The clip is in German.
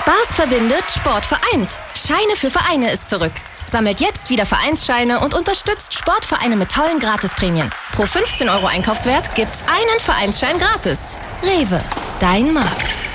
Spaß verbindet, Sport vereint. Scheine für Vereine ist zurück. Sammelt jetzt wieder Vereinsscheine und unterstützt Sportvereine mit tollen Gratisprämien. Pro 15 € Einkaufswert gibt's einen Vereinsschein gratis. Rewe, dein Markt.